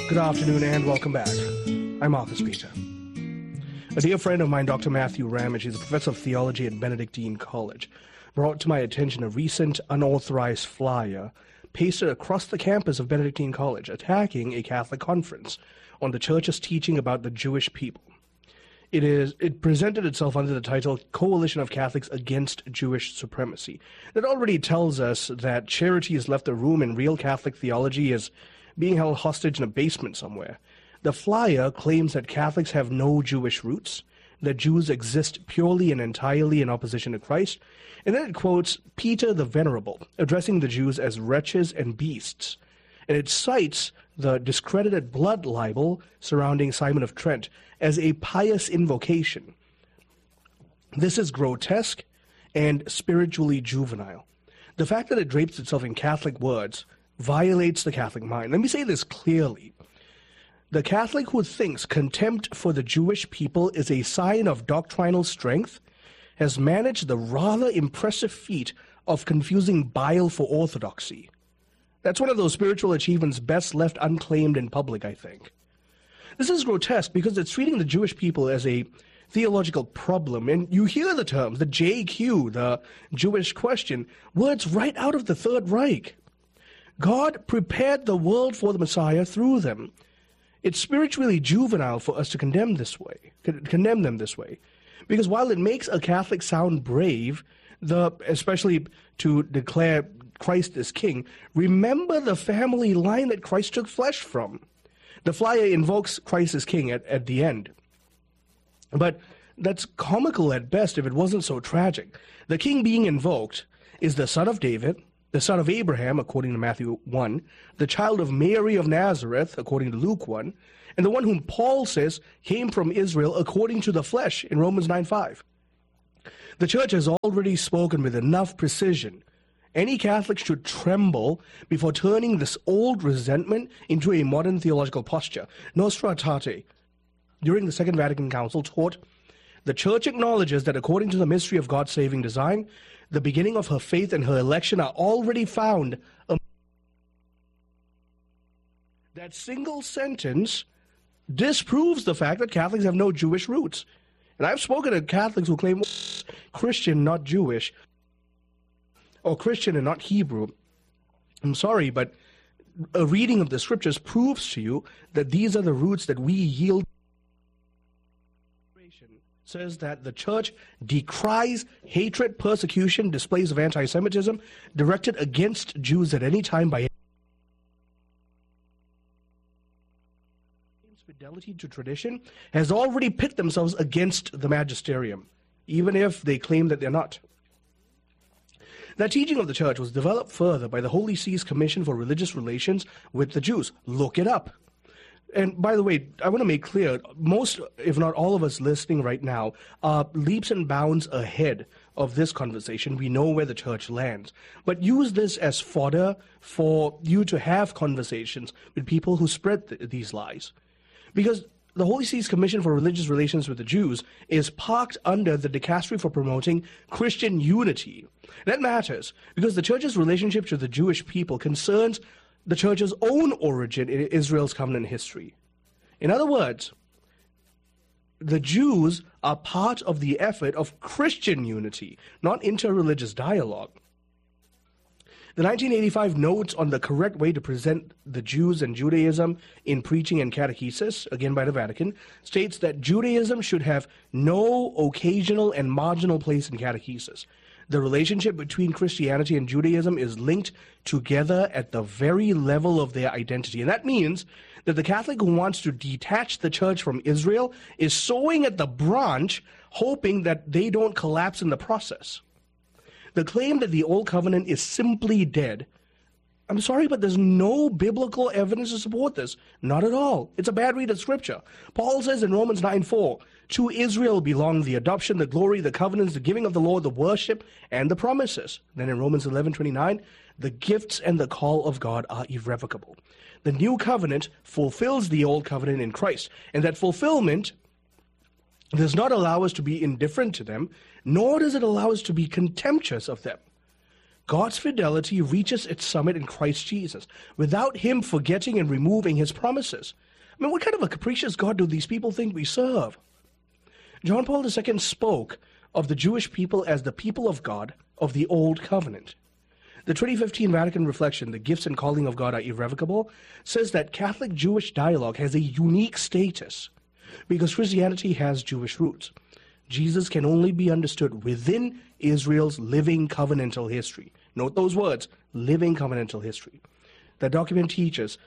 Good afternoon and welcome back. I'm Marcus Peter. A dear friend of mine, Dr. Matthew Ramage, he's a professor of theology at Benedictine College, brought to my attention a recent unauthorized flyer pasted across the campus of Benedictine College attacking a Catholic conference on the church's teaching about the Jewish people. It presented itself under the title Coalition of Catholics Against Jewish Supremacy. That already tells us that charity has left the room and real Catholic theology is being held hostage in a basement somewhere. The flyer claims that Catholics have no Jewish roots, that Jews exist purely and entirely in opposition to Christ, and then it quotes Peter the Venerable, addressing the Jews as wretches and beasts. And it cites the discredited blood libel surrounding Simon of Trent as a pious invocation. This is grotesque and spiritually juvenile. The fact that it drapes itself in Catholic words violates the Catholic mind. Let me say this clearly. The Catholic who thinks contempt for the Jewish people is a sign of doctrinal strength has managed the rather impressive feat of confusing bile for orthodoxy. That's one of those spiritual achievements best left unclaimed in public, I think. This is grotesque because it's treating the Jewish people as a theological problem, and you hear the terms, the JQ, the Jewish question, words right out of the Third Reich. God prepared the world for the Messiah through them. It's spiritually juvenile for us to condemn them this way. Because while it makes a Catholic sound brave, especially to declare Christ as king, remember the family line that Christ took flesh from. The flyer invokes Christ as king at the end. But that's comical at best if it wasn't so tragic. The king being invoked is the son of David, the son of Abraham, according to Matthew 1, the child of Mary of Nazareth, according to Luke 1, and the one whom Paul says came from Israel according to the flesh in Romans 9:5. The church has already spoken with enough precision. Any Catholic should tremble before turning this old resentment into a modern theological posture. Nostra Aetate, during the Second Vatican Council, taught, the church acknowledges that according to the mystery of God's saving design, the beginning of her faith and her election are already found. That single sentence disproves the fact that Catholics have no Jewish roots. And I've spoken to Catholics who claim Christian, not Jewish, or Christian and not Hebrew. I'm sorry, but a reading of the scriptures proves to you that these are the roots that we yield. Says that the church decries hatred, persecution, displays of anti-Semitism directed against Jews at any time by fidelity to tradition has already pit themselves against the magisterium, even if they claim that they're not. That teaching of the church was developed further by the Holy See's Commission for Religious Relations with the Jews. Look it up. And by the way, I want to make clear, most, if not all of us listening right now, are leaps and bounds ahead of this conversation. We know where the church lands. But use this as fodder for you to have conversations with people who spread these lies. Because the Holy See's Commission for Religious Relations with the Jews is parked under the Dicastery for Promoting Christian Unity. That matters because the church's relationship to the Jewish people concerns the church's own origin in Israel's covenant history. In other words, the Jews are part of the effort of Christian unity, not interreligious dialogue. The 1985 notes on the correct way to present the Jews and Judaism in preaching and catechesis, again by the Vatican, states that Judaism should have no occasional and marginal place in catechesis. The relationship between Christianity and Judaism is linked together at the very level of their identity. And that means that the Catholic who wants to detach the church from Israel is sowing at the branch, hoping that they don't collapse in the process. The claim that the Old Covenant is simply dead, I'm sorry, but there's no biblical evidence to support this. Not at all. It's a bad read of Scripture. Paul says in Romans 9:4, to Israel belong the adoption, the glory, the covenants, the giving of the law, the worship, and the promises. Then in Romans 11:29, the gifts and the call of God are irrevocable. The new covenant fulfills the old covenant in Christ, and that fulfillment does not allow us to be indifferent to them, nor does it allow us to be contemptuous of them. God's fidelity reaches its summit in Christ Jesus, without him forgetting and removing his promises. I mean, what kind of a capricious God do these people think we serve? John Paul II spoke of the Jewish people as the people of God of the Old Covenant. The 2015 Vatican Reflection, The Gifts and Calling of God Are Irrevocable, says that Catholic-Jewish dialogue has a unique status because Christianity has Jewish roots. Jesus can only be understood within Israel's living covenantal history. Note those words, living covenantal history. The document teaches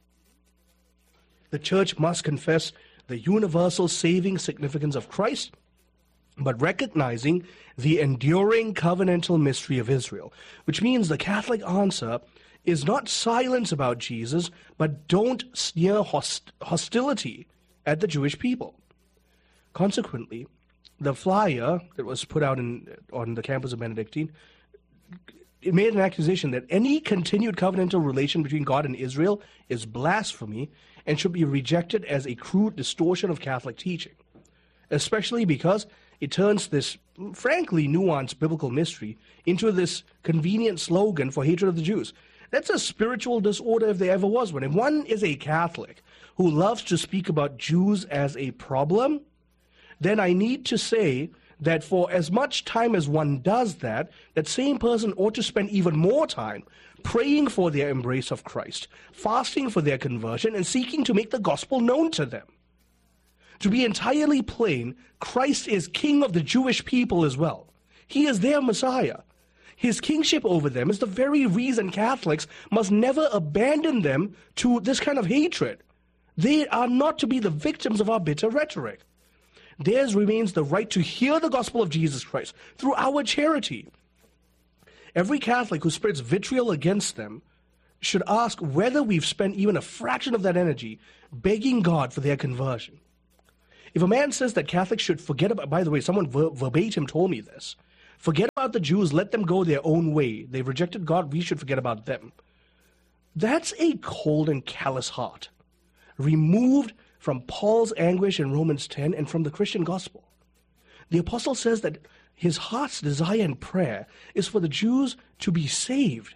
the church must confess the universal saving significance of Christ, but recognizing the enduring covenantal mystery of Israel, which means the Catholic answer is not silence about Jesus, but don't sneer hostility at the Jewish people. Consequently, the flyer that was put out on the campus of Benedictine, it made an accusation that any continued covenantal relation between God and Israel is blasphemy and should be rejected as a crude distortion of Catholic teaching, especially because it turns this frankly nuanced biblical mystery into this convenient slogan for hatred of the Jews. That's a spiritual disorder if there ever was one. If one is a Catholic who loves to speak about Jews as a problem, then I need to say that for as much time as one does that, that same person ought to spend even more time praying for their embrace of Christ, fasting for their conversion, and seeking to make the gospel known to them. To be entirely plain, Christ is king of the Jewish people as well. He is their Messiah. His kingship over them is the very reason Catholics must never abandon them to this kind of hatred. They are not to be the victims of our bitter rhetoric. Theirs remains the right to hear the gospel of Jesus Christ through our charity. Every Catholic who spreads vitriol against them should ask whether we've spent even a fraction of that energy begging God for their conversion. If a man says that Catholics should forget about, by the way, someone verbatim told me this, forget about the Jews, let them go their own way. They've rejected God, we should forget about them. That's a cold and callous heart, removed from Paul's anguish in Romans 10 and from the Christian gospel. The apostle says that his heart's desire and prayer is for the Jews to be saved.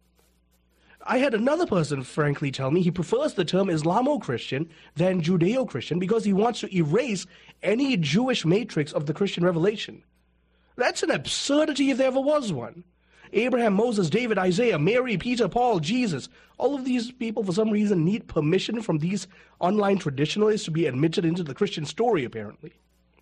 I had another person frankly tell me he prefers the term Islamo-Christian than Judeo-Christian because he wants to erase any Jewish matrix of the Christian revelation. That's an absurdity if there ever was one. Abraham, Moses, David, Isaiah, Mary, Peter, Paul, Jesus, all of these people for some reason need permission from these online traditionalists to be admitted into the Christian story, apparently.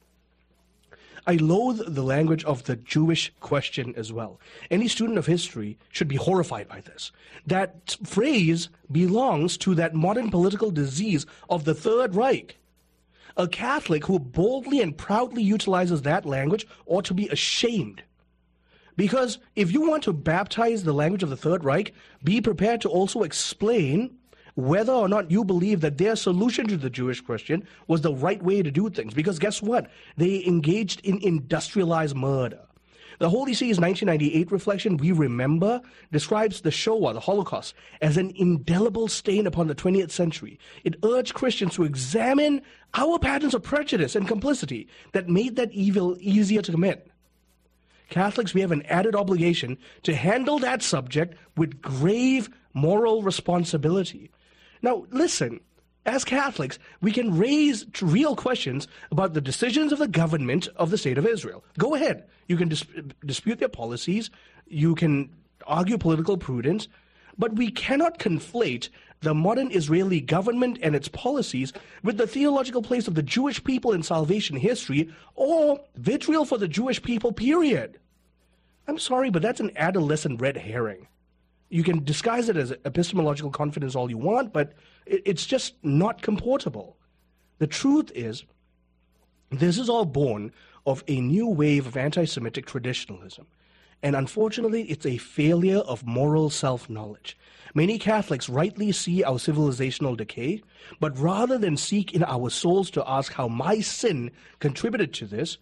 I loathe the language of the Jewish question as well. Any student of history should be horrified by this. That phrase belongs to that modern political disease of the Third Reich. A Catholic who boldly and proudly utilizes that language ought to be ashamed. Because if you want to baptize the language of the Third Reich, be prepared to also explain whether or not you believe that their solution to the Jewish question was the right way to do things. Because guess what? They engaged in industrialized murder. The Holy See's 1998 reflection, We Remember, describes the Shoah, the Holocaust, as an indelible stain upon the 20th century. It urged Christians to examine our patterns of prejudice and complicity that made that evil easier to commit. Catholics, we have an added obligation to handle that subject with grave moral responsibility. Now, listen, as Catholics, we can raise real questions about the decisions of the government of the State of Israel. Go ahead. You can dispute their policies. You can argue political prudence. But we cannot conflate the modern Israeli government and its policies with the theological place of the Jewish people in salvation history or vitriol for the Jewish people, period. I'm sorry, but that's an adolescent red herring. You can disguise it as epistemological confidence all you want, but it's just not comportable. The truth is, this is all born of a new wave of anti-Semitic traditionalism. And unfortunately, it's a failure of moral self-knowledge. Many Catholics rightly see our civilizational decay, but rather than seek in our souls to ask how my sin contributed to this,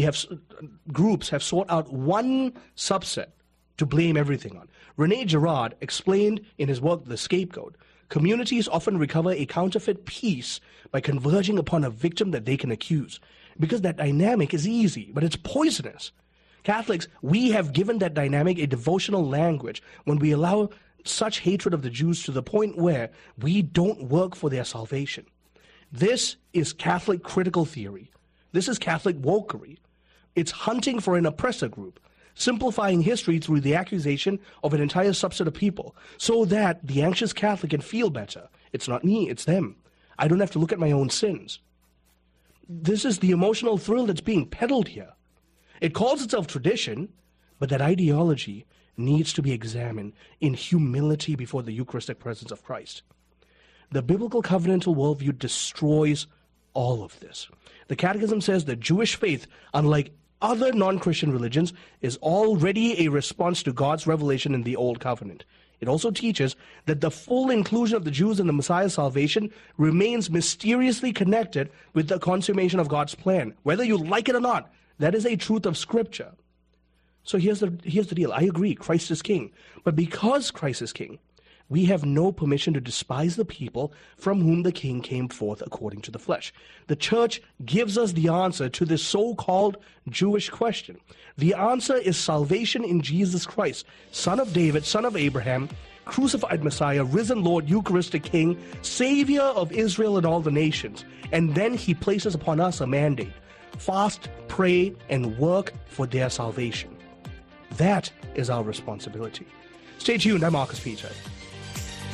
groups have sought out one subset to blame everything on. René Girard explained in his work, The Scapegoat, communities often recover a counterfeit peace by converging upon a victim that they can accuse, because that dynamic is easy, but it's poisonous. Catholics, we have given that dynamic a devotional language when we allow such hatred of the Jews to the point where we don't work for their salvation. This is Catholic critical theory. This is Catholic wokery. It's hunting for an oppressor group, simplifying history through the accusation of an entire subset of people so that the anxious Catholic can feel better. It's not me, it's them. I don't have to look at my own sins. This is the emotional thrill that's being peddled here. It calls itself tradition, but that ideology needs to be examined in humility before the Eucharistic presence of Christ. The biblical covenantal worldview destroys all of this. The Catechism says that Jewish faith, unlike other non-Christian religions, is already a response to God's revelation in the Old Covenant. It also teaches that the full inclusion of the Jews in the Messiah's salvation remains mysteriously connected with the consummation of God's plan. Whether you like it or not, that is a truth of Scripture. So here's the deal. I agree, Christ is king. But because Christ is king, we have no permission to despise the people from whom the king came forth according to the flesh. The church gives us the answer to this so-called Jewish question. The answer is salvation in Jesus Christ, Son of David, Son of Abraham, crucified Messiah, risen Lord, Eucharistic King, Savior of Israel and all the nations. And then he places upon us a mandate: fast, pray, and work for their salvation. That is our responsibility. Stay tuned. I'm Marcus Peter.